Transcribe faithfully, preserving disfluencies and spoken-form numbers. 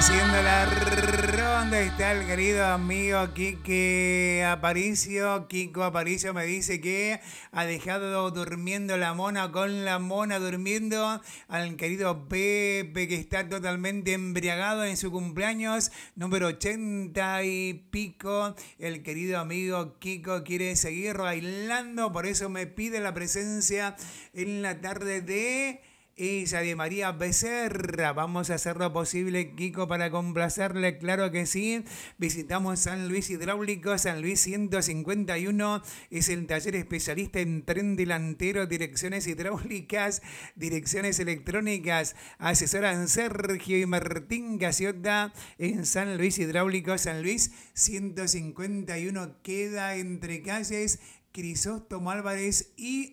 haciendo la ronda está el querido amigo Quique Aparicio. Kiko Aparicio me dice que ha dejado durmiendo la mona con la mona durmiendo al querido Pepe, que está totalmente embriagado en su cumpleaños número ochenta y pico. El querido amigo Kiko quiere seguir bailando, por eso me pide la presencia en la tarde de Ella de María Becerra. Vamos a hacer lo posible, Kiko, para complacerle, claro que sí. Visitamos San Luis Hidráulico, San Luis ciento cincuenta y uno. Es el taller especialista en tren delantero, direcciones hidráulicas, direcciones electrónicas. Asesoran Sergio y Martín Gaciota en San Luis Hidráulico, San Luis ciento cincuenta y uno. Queda entre calles Crisóstomo Álvarez y